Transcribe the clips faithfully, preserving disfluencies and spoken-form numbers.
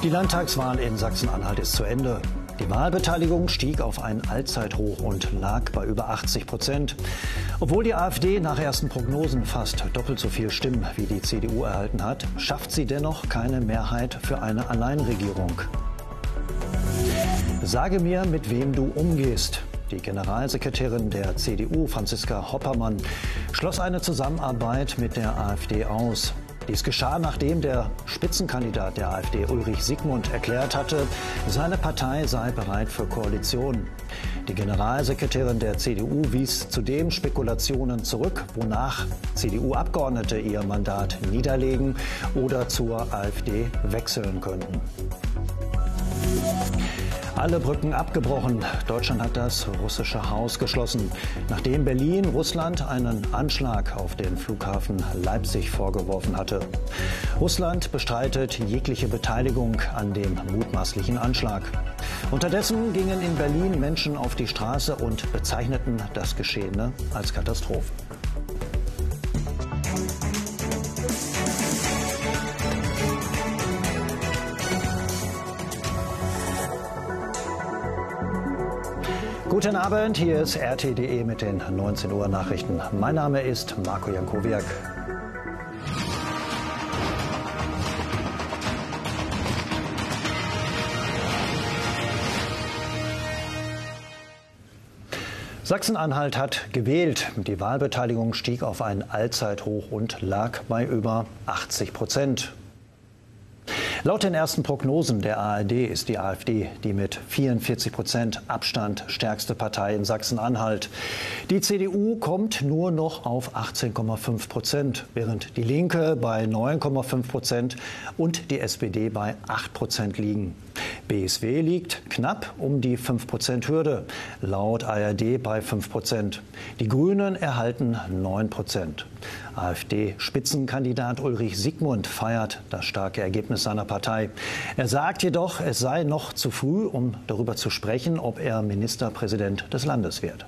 Die Landtagswahl in Sachsen-Anhalt ist zu Ende. Die Wahlbeteiligung stieg auf ein Allzeithoch und lag bei über achtzig Prozent. Obwohl die AfD nach ersten Prognosen fast doppelt so viel Stimmen wie die C D U erhalten hat, schafft sie dennoch keine Mehrheit für eine Alleinregierung. Sage mir, mit wem du umgehst. Die Generalsekretärin der C D U, Franziska Hoppermann, schloss eine Zusammenarbeit mit der AfD aus. Dies geschah, nachdem der Spitzenkandidat der AfD, Ulrich Siegmund, erklärt hatte, seine Partei sei bereit für Koalition. Die Generalsekretärin der C D U wies zudem Spekulationen zurück, wonach C D U-Abgeordnete ihr Mandat niederlegen oder zur AfD wechseln könnten. Alle Brücken abgebrochen. Deutschland hat das russische Haus geschlossen, nachdem Berlin Russland einen Anschlag auf den Flughafen Leipzig vorgeworfen hatte. Russland bestreitet jegliche Beteiligung an dem mutmaßlichen Anschlag. Unterdessen gingen in Berlin Menschen auf die Straße und bezeichneten das Geschehene als Katastrophe. Guten Abend, hier ist R T punkt D E mit den neunzehn Uhr Nachrichten. Mein Name ist Marco Jankowiak. Sachsen-Anhalt hat gewählt. Die Wahlbeteiligung stieg auf ein Allzeithoch und lag bei über achtzig Prozent. Laut den ersten Prognosen der A R D ist die AfD die mit vierundvierzig Prozent Abstand stärkste Partei in Sachsen-Anhalt. Die C D U kommt nur noch auf achtzehn Komma fünf Prozent, während die Linke bei neun Komma fünf Prozent und die S P D bei acht Prozent liegen. B S W liegt knapp um die fünf Prozent Hürde, laut A R D bei fünf Prozent. Die Grünen erhalten neun Prozent. AfD-Spitzenkandidat Ulrich Siegmund feiert das starke Ergebnis seiner Partei. Er sagt jedoch, es sei noch zu früh, um darüber zu sprechen, ob er Ministerpräsident des Landes wird.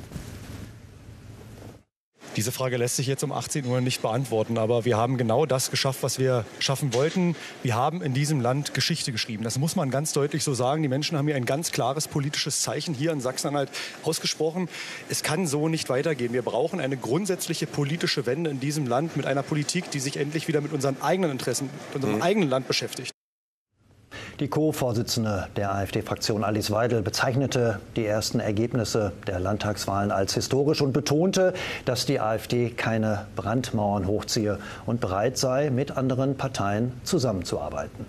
Diese Frage lässt sich jetzt um achtzehn Uhr nicht beantworten, aber wir haben genau das geschafft, was wir schaffen wollten. Wir haben in diesem Land Geschichte geschrieben. Das muss man ganz deutlich so sagen. Die Menschen haben hier ein ganz klares politisches Zeichen hier in Sachsen-Anhalt ausgesprochen. Es kann so nicht weitergehen. Wir brauchen eine grundsätzliche politische Wende in diesem Land mit einer Politik, die sich endlich wieder mit unseren eigenen Interessen, mit unserem mhm. eigenen Land beschäftigt. Die Co-Vorsitzende der AfD-Fraktion Alice Weidel bezeichnete die ersten Ergebnisse der Landtagswahlen als historisch und betonte, dass die AfD keine Brandmauern hochziehe und bereit sei, mit anderen Parteien zusammenzuarbeiten.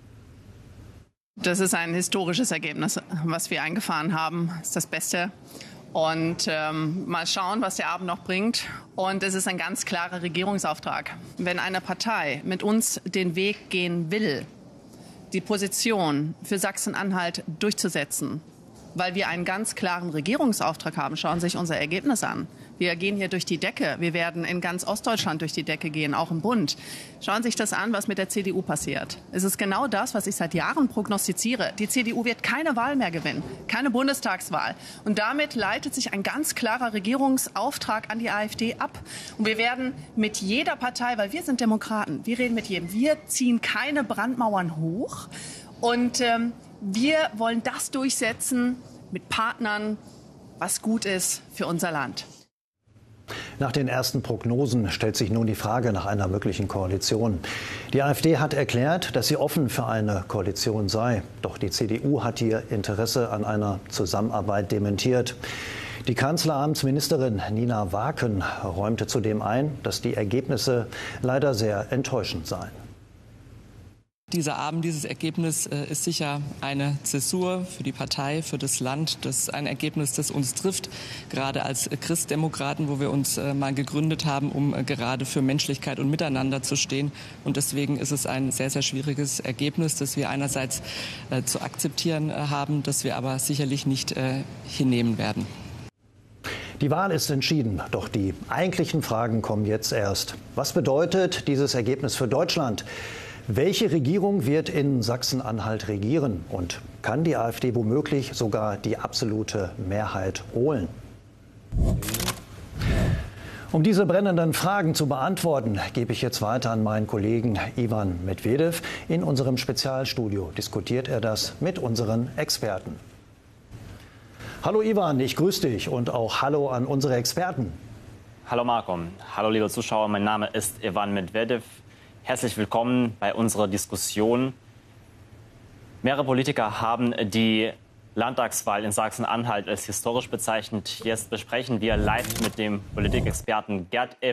Das ist ein historisches Ergebnis, was wir eingefahren haben. Das ist das Beste. Und ähm, mal schauen, was der Abend noch bringt. Und es ist ein ganz klarer Regierungsauftrag. Wenn eine Partei mit uns den Weg gehen will, die Position für Sachsen-Anhalt durchzusetzen, weil wir einen ganz klaren Regierungsauftrag haben. Schauen Sie sich unser Ergebnis an. Wir gehen hier durch die Decke. Wir werden in ganz Ostdeutschland durch die Decke gehen, auch im Bund. Schauen Sie sich das an, was mit der C D U passiert. Es ist genau das, was ich seit Jahren prognostiziere. Die C D U wird keine Wahl mehr gewinnen, keine Bundestagswahl. Und damit leitet sich ein ganz klarer Regierungsauftrag an die AfD ab. Und wir werden mit jeder Partei, weil wir sind Demokraten, wir reden mit jedem, wir ziehen keine Brandmauern hoch. Und ähm, wir wollen das durchsetzen mit Partnern, was gut ist für unser Land. Nach den ersten Prognosen stellt sich nun die Frage nach einer möglichen Koalition. Die AfD hat erklärt, dass sie offen für eine Koalition sei. Doch die C D U hat ihr Interesse an einer Zusammenarbeit dementiert. Die Kanzleramtsministerin Nina Waken räumte zudem ein, dass die Ergebnisse leider sehr enttäuschend seien. Dieser Abend, dieses Ergebnis äh, ist sicher eine Zäsur für die Partei, für das Land. Das ist ein Ergebnis, das uns trifft, gerade als äh, Christdemokraten, wo wir uns äh, mal gegründet haben, um äh, gerade für Menschlichkeit und Miteinander zu stehen. Und deswegen ist es ein sehr, sehr schwieriges Ergebnis, das wir einerseits äh, zu akzeptieren äh, haben, das wir aber sicherlich nicht äh, hinnehmen werden. Die Wahl ist entschieden, doch die eigentlichen Fragen kommen jetzt erst. Was bedeutet dieses Ergebnis für Deutschland? Welche Regierung wird in Sachsen-Anhalt regieren? Und kann die AfD womöglich sogar die absolute Mehrheit holen? Um diese brennenden Fragen zu beantworten, gebe ich jetzt weiter an meinen Kollegen Ivan Medvedev. In unserem Spezialstudio diskutiert er das mit unseren Experten. Hallo Ivan, ich grüße dich und auch hallo an unsere Experten. Hallo Marco, hallo liebe Zuschauer, mein Name ist Ivan Medvedev. Herzlich willkommen bei unserer Diskussion. Mehrere Politiker haben die Landtagswahl in Sachsen-Anhalt als historisch bezeichnet. Jetzt besprechen wir live mit dem Politikexperten Gerd